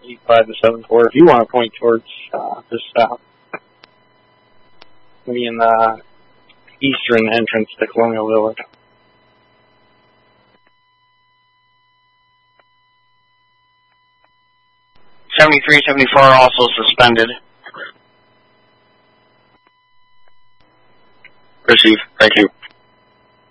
85 to 74. If you want to point towards just maybe in the eastern entrance to Colonial Village. 73, 74 also suspended. Receive. Thank you.